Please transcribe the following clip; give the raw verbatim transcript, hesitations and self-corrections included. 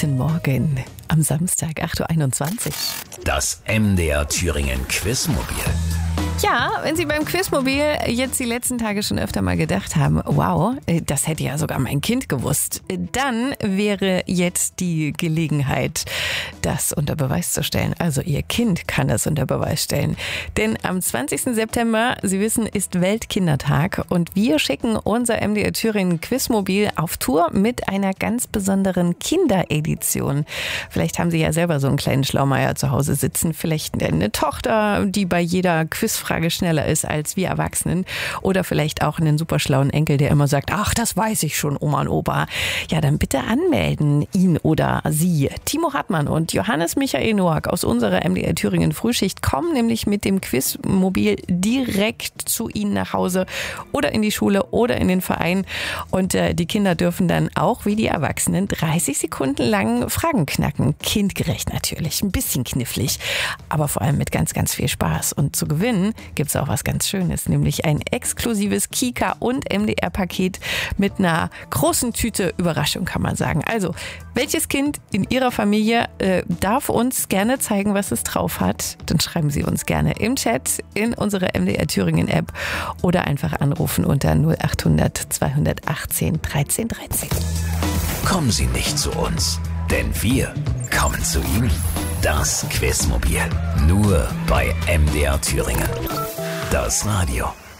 Guten Morgen am Samstag, acht Uhr einundzwanzig. Das M D R Thüringen Quizmobil. Ja, wenn Sie beim Quizmobil jetzt die letzten Tage schon öfter mal gedacht haben, wow, das hätte ja sogar mein Kind gewusst, dann wäre jetzt die Gelegenheit, das unter Beweis zu stellen. Also Ihr Kind kann das unter Beweis stellen. Denn am zwanzigsten September, Sie wissen, ist Weltkindertag und wir schicken unser M D R Thüringen Quizmobil auf Tour mit einer ganz besonderen Kinderedition. Vielleicht haben Sie ja selber so einen kleinen Schlaumeier zu Hause sitzen, vielleicht eine Tochter, die bei jeder Quizfrage schneller ist als wir Erwachsenen oder vielleicht auch einen super schlauen Enkel, der immer sagt, ach, das weiß ich schon, Oma und Opa. Ja, dann bitte anmelden, ihn oder sie. Timo Hartmann und Johannes Michael Noack aus unserer M D R Thüringen Frühschicht kommen nämlich mit dem Quizmobil direkt zu Ihnen nach Hause oder in die Schule oder in den Verein und äh, die Kinder dürfen dann auch wie die Erwachsenen dreißig Sekunden lang Fragen knacken. Kindgerecht natürlich, ein bisschen knifflig, aber vor allem mit ganz, ganz viel Spaß. Und zu gewinnen gibt es auch was ganz Schönes, nämlich ein exklusives Kika- und M D R-Paket mit einer großen Tüte Überraschung, kann man sagen. Also, welches Kind in Ihrer Familie äh, darf uns gerne zeigen, was es drauf hat? Dann schreiben Sie uns gerne im Chat, in unsere M D R Thüringen App oder einfach anrufen unter null acht hundert zweihundertachtzehn dreizehn dreizehn. Kommen Sie nicht zu uns, denn wir kommen zu Ihnen. Das Quizmobil. Nur bei M D R Thüringen. Das Radio.